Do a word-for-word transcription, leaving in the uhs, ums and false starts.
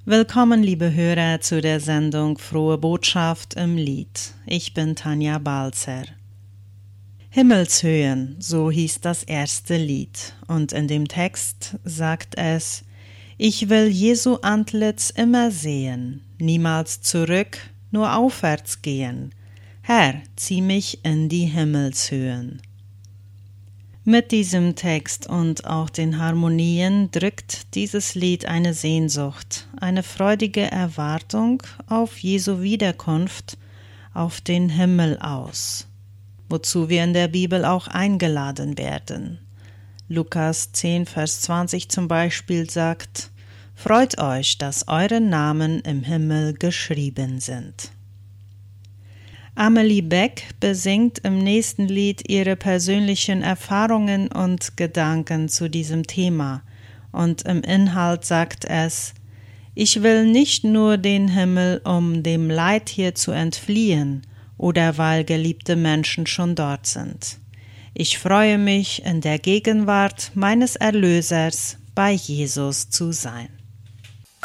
Willkommen, liebe Hörer, zu der Sendung Frohe Botschaft im Lied. Ich bin Tanja Balzer. Himmelshöhen, so hieß das erste Lied, und in dem Text sagt es: Ich will Jesu Antlitz immer sehen, niemals zurück, nur aufwärts gehen. Herr, zieh mich in die Himmelshöhen. Mit diesem Text und auch den Harmonien drückt dieses Lied eine Sehnsucht, eine freudige Erwartung auf Jesu Wiederkunft, auf den Himmel aus, wozu wir in der Bibel auch eingeladen werden. Lukas zehn, Vers zwanzig zum Beispiel sagt: Freut euch, dass eure Namen im Himmel geschrieben sind. Amelie Beck besingt im nächsten Lied ihre persönlichen Erfahrungen und Gedanken zu diesem Thema, und im Inhalt sagt es: Ich will nicht nur den Himmel, um dem Leid hier zu entfliehen oder weil geliebte Menschen schon dort sind. Ich freue mich, in der Gegenwart meines Erlösers bei Jesus zu sein.